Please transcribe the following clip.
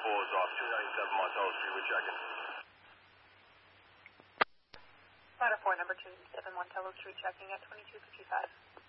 is off 297 Montello Street. We're checking. Ladder 4, number 271 Montello Street, checking at 2255.